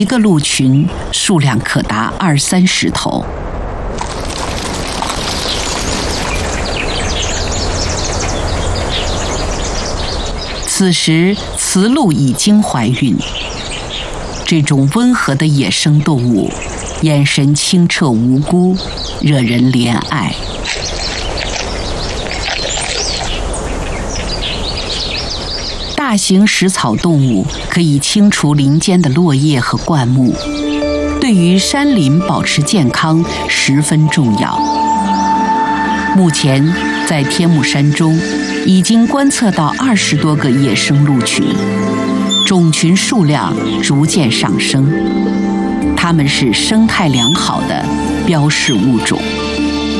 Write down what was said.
一个鹿群数量可达20-30头。此时，雌鹿已经怀孕。这种温和的野生动物，眼神清澈无辜，惹人怜爱。大型食草动物可以清除林间的落叶和灌木，对于山林保持健康十分重要。目前，在天目山中已经观测到20多个野生鹿群，种群数量逐渐上升，它们是生态良好的标示物种。